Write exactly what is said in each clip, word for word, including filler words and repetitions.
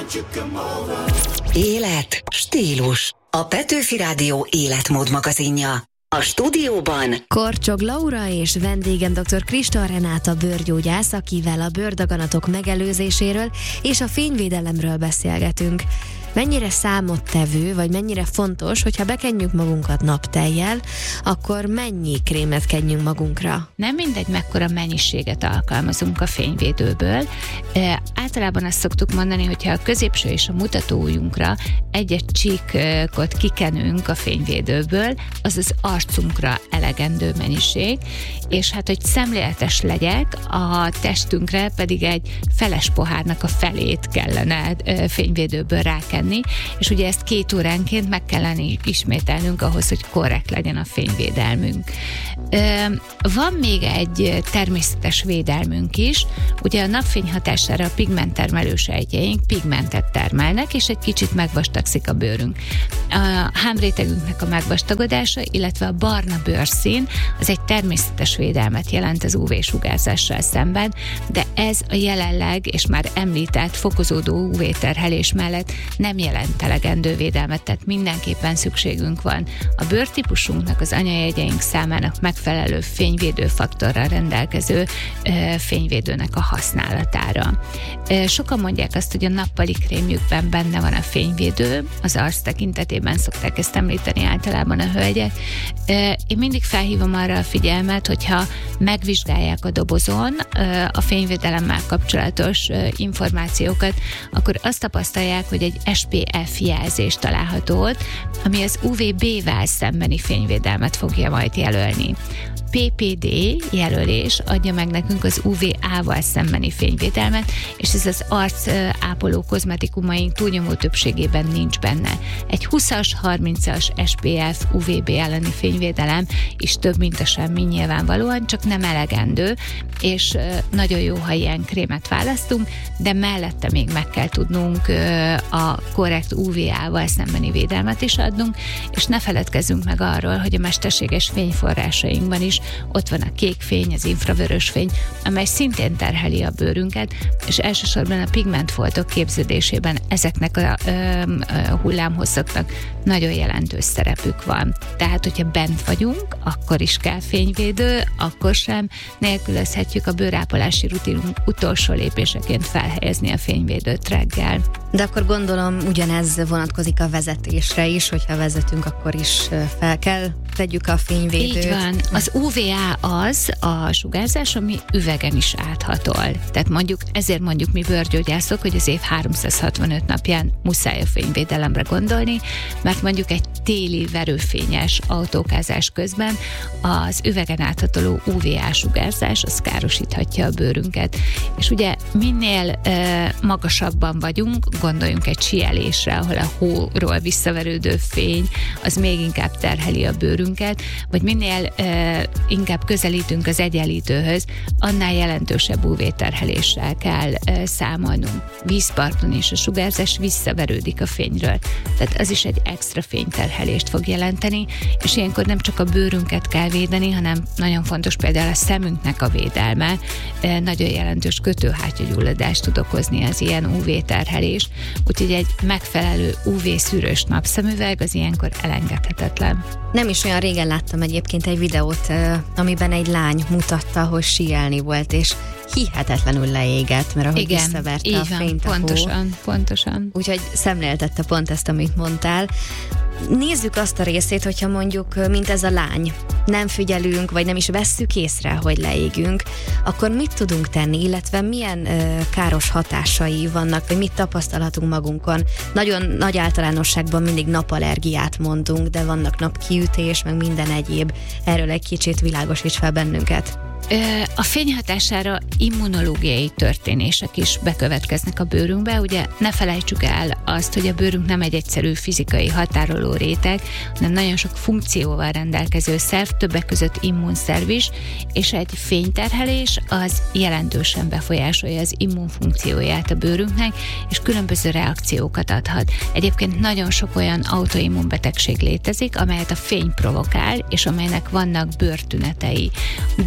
Élet, stílus. A Petőfi Rádió életmód magazinja. A stúdióban Korcsog Laura és vendégem dr. Kristal Renáta bőrgyógyász, akivel a bőrdaganatok megelőzéséről és a fényvédelemről beszélgetünk. Mennyire számottevő, vagy mennyire fontos, hogyha bekenjük magunkat naptejjel, akkor mennyi krémet kenjünk magunkra? Nem mindegy, mekkora mennyiséget alkalmazunk a fényvédőből. E, általában azt szoktuk mondani, hogyha a középső és a mutatóujjunkra egy-egy csíkot kikenünk a fényvédőből, az az arcunkra elegendő mennyiség, és hát, hogy szemléletes legyek, a testünkre pedig egy feles pohárnak a felét kellene e, fényvédőből rákenni, és ugye ezt két óránként meg kellene ismételnünk ahhoz, hogy korrekt legyen a fényvédelmünk. Van még egy természetes védelmünk is, ugye a napfény hatására a pigmenttermelő sejtjeink pigmentet termelnek, és egy kicsit megvastagszik a bőrünk. A hámrétegünknek a megvastagodása, illetve a barna bőrszín, az egy természetes védelmet jelent az ú vé-sugárzással szemben, de ez a jelenleg, és már említett fokozódó ú vé-terhelés mellett nem jelent elegendő védelmet, tehát mindenképpen szükségünk van a bőrtípusunknak, az anyajegyeink számának megfelelő fényvédőfaktorral rendelkező ö, fényvédőnek a használatára. Ö, sokan mondják azt, hogy a nappali krémjükben benne van a fényvédő, az arc tekintetében szokták ezt említeni általában a hölgyek. Ö, én mindig felhívom arra a figyelmet, hogyha megvizsgálják a dobozon ö, a fényvédelemmel kapcsolatos ö, információkat, akkor azt tapasztalják, hogy egy es pé ef jelzés található ott, ami az ú vé bé-vel szembeni fényvédelmet fogja majd jelölni. pé pé dé jelölés adja meg nekünk az ú vé á-val szembeni fényvédelmet, és ez az arc ápoló kozmetikumaink túlnyomó többségében nincs benne. Egy húszas, harmincas es pé ef ú vé bé elleni fényvédelem is több, mint a semmi nyilvánvalóan, csak nem elegendő, és nagyon jó, ha ilyen krémet választunk, de mellette még meg kell tudnunk a korrekt ú vé á-val szembeni védelmet is adnunk, és ne feledkezzünk meg arról, hogy a mesterséges fényforrásainkban is ott van a kék fény, az infravörös fény, amely szintén terheli a bőrünket, és elsősorban a pigmentfoltok képződésében ezeknek a ö, ö, hullámhosszoknak nagyon jelentős szerepük van. Tehát, hogyha bent vagyunk, akkor is kell fényvédő, akkor sem nélkülözhetjük a bőrápolási rutinunk utolsó lépéseként felhelyezni a fényvédőt reggel. De akkor gondolom ugyanez vonatkozik a vezetésre is, hogyha vezetünk, akkor is fel kell tegyük a fényvédőt. Így van. Az ú vé á az a sugárzás, ami üvegen is áthatol. Tehát mondjuk, ezért mondjuk mi bőrgyógyászok, hogy az év háromszázhatvanöt napján muszáj a fényvédelemre gondolni, mert mondjuk egy téli verőfényes autókázás közben az üvegen áthatoló ú vé á sugárzás az károsíthatja a bőrünket. És ugye minél e, magasabban vagyunk, gondoljunk egy síelésre, ahol a hóról visszaverődő fény az még inkább terheli a bőrünket, vagy minél e, inkább közelítünk az egyenlítőhöz, annál jelentősebb ú vé-terheléssel kell e, számolnunk. Vízparton is a sugárzás visszaverődik a fényről. Tehát az is egy extra fényterhelést fog jelenteni, és ilyenkor nem csak a bőrünket kell védeni, hanem nagyon fontos például a szemünknek a védelme. E, nagyon jelentős kötőhártyagyulladást tud okozni az ilyen ú vé-terhelés, úgyhogy egy megfelelő ú vé-szűrős napszemüveg az ilyenkor elengedhetetlen. Nem is olyan régen láttam egyébként egy videót, amiben egy lány mutatta, hogy síelni volt, és hihetetlenül leégett, mert ahogy igen, visszaverte a fényt a hó. pontosan, pontosan. Úgyhogy szemléltette pont ezt, amit mondtál. Nézzük azt a részét, hogyha mondjuk, mint ez a lány, nem figyelünk, vagy nem is vesszük észre, hogy leégünk, akkor mit tudunk tenni, illetve milyen ö, káros hatásai vannak, vagy mit tapasztalhatunk magunkon. Nagyon nagy általánosságban mindig napallergiát mondunk, de vannak napkiütés, meg minden egyéb. Erről egy kicsit világosíts fel bennünket. A fény hatására immunológiai történések is bekövetkeznek a bőrünkbe. Ugye ne felejtsük el azt, hogy a bőrünk nem egy egyszerű fizikai határoló réteg, hanem nagyon sok funkcióval rendelkező szerv, többek között immunszerv is, és egy fényterhelés az jelentősen befolyásolja az immunfunkcióját a bőrünknek, és különböző reakciókat adhat. Egyébként nagyon sok olyan autoimmunbetegség létezik, amelyet a fény provokál, és amelynek vannak bőrtünetei. De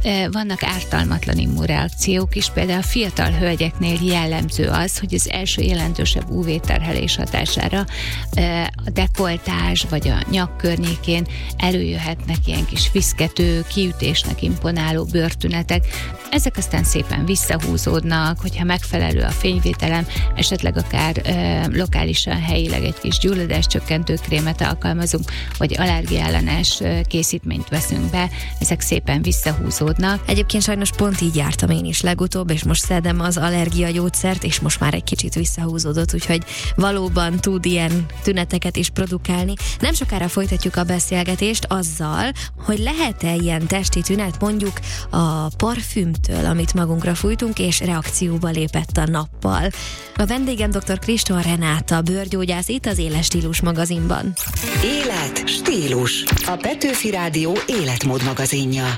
vannak ártalmatlan immunreakciók is, például a fiatal hölgyeknél jellemző az, hogy az első jelentősebb ú vé-terhelés hatására a dekoltás vagy a nyak környékén előjöhetnek ilyen kis viszkető, kiütésnek imponáló bőrtünetek. Ezek aztán szépen visszahúzódnak, hogyha megfelelő a fényvételem, esetleg akár ö, lokálisan, helyileg egy kis gyulladáscsökkentő krémet alkalmazunk, vagy allergiaellenes készítményt veszünk be, ezek szépen visszahúzódnak. Egyébként sajnos pont így jártam én is legutóbb, és most szedem az allergiagyógyszert, és most már egy kicsit visszahúzódott, úgyhogy valóban tud ilyen tüneteket is produkálni. Nem sokára folytatjuk a beszélgetést azzal, hogy lehet-e ilyen testi tünet mondjuk a parfümtől, amit magunkra fújtunk, és reakcióba lépett a nappal. A vendégem dr. Kriston Renáta, bőrgyógyász itt az Éles Stílus magazinban. Élet, stílus. A Petőfi Rádió életmód magazinja.